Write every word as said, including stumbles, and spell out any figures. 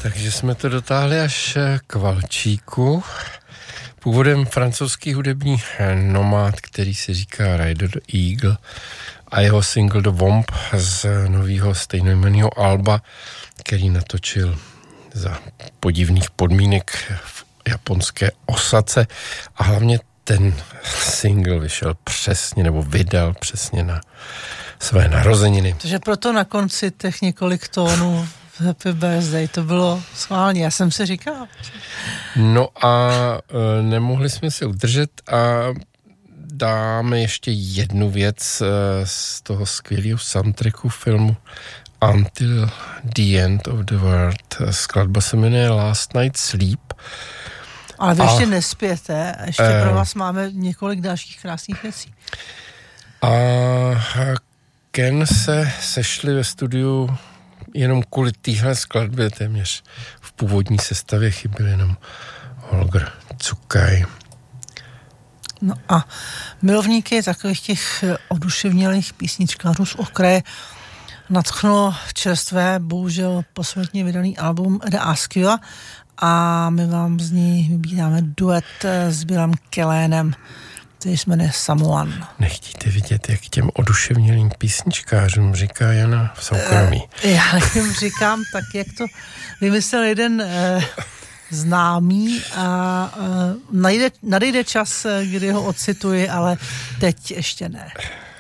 Takže jsme to dotáhli až k Valčíku. Původem francouzský hudební nomád, který se říká Rider Eagle, a jeho single The Womb z nového stejnojmenného alba, který natočil za podivných podmínek v japonské Osace, a hlavně ten single vyšel přesně, nebo vydal přesně na své narozeniny. Takže proto na konci těch několik tónů Happy Birthday, to bylo schválně, já jsem si říkala. No a e, nemohli jsme se udržet a dáme ještě jednu věc e, z toho skvělého soundtracku filmu Until the End of the World. Skladba se jmenuje Last Night Sleep. Ale vy a, ještě nespěte, ještě e, pro vás máme několik dalších krásných věcí. A Ken se sešli ve studiu jenom kvůli téhle skladbě, téměř v původní sestavě chyběl jenom Holger Cukaj. No a milovníky takových těch oduševnělých písničkářů z okraje nadchnulo čerstvé, bohužel posmrtně vydaný album The Askew, a my vám z ní vybíráme duet s Billem Kellénem, který se jmenuje Someone. Nechtíte vidět, jak těm oduševnělým písničkářům říká Jana v soukromí. Uh, já jim říkám tak, jak to vymyslel jeden uh, známý, a uh, najde, nadejde čas, kdy ho ocituji, ale teď ještě ne.